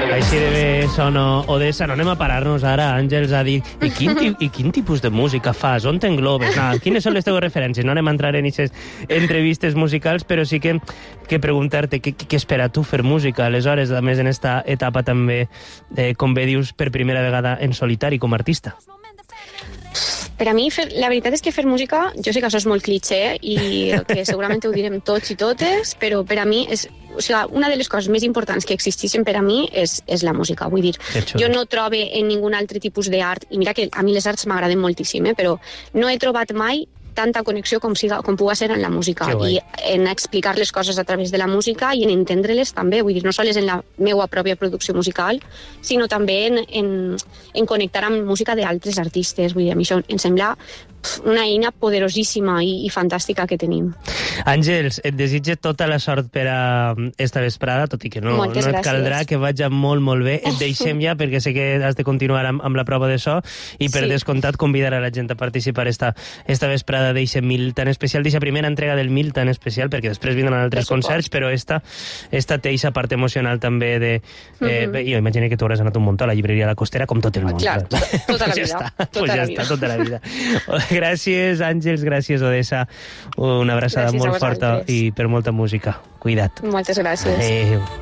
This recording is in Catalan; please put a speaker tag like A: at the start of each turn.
A: Així de bé sona Odessa. No anem a parar-nos ara, Àngels, a dir i quin tipus de música fas? On t'englobes? Quines són les teves referències? No anem a entrar en aquestes entrevistes musicals, però sí que preguntar-te què espera tu fer música, aleshores, a més en esta etapa també, com bé dius, per primera vegada en solitari com a artista.
B: Per a mi, la veritat és que fer música, jo sé que això és molt cliché i que segurament ho direm tots i totes, però per a mi és... O sigui, una de les coses més importants que existeixen per a mi és la música. Vull dir, jo no trobo en ningun altre tipus d'art, i mira que a mi les arts m'agraden moltíssim, però no he trobat mai tanta connexió com pugui ser en la música i en explicar les coses a través de la música i en entendre-les també, vull dir, no sols en la meva pròpia producció musical, sinó també en connectar amb música d'altres artistes. Vull dir, a mi això em sembla una eina poderosíssima i fantàstica que tenim.
A: Àngels, et desitge tota la sort per a esta vesprada, tot i que no et caldrà, que vagi molt, molt bé. Et deixem ja, perquè sé que has de continuar amb la prova de so, i per descomptat convidar a la gent a participar esta vesprada d'eixe Mil tan especial, d'eixa primera entrega del Mil tan especial, perquè després vindran altres concerts, però esta té eixa part emocional també de... Jo imagino que tu hauràs anat un munt a la llibreria de la Costera, com tot el món.
B: Clar, tota la vida.
A: Tota la vida. Gràcies, Àngels, gràcies, Odessa. Una abraçada molt forta i per molta música. Cuida't.
B: Moltes gràcies.
A: Adéu.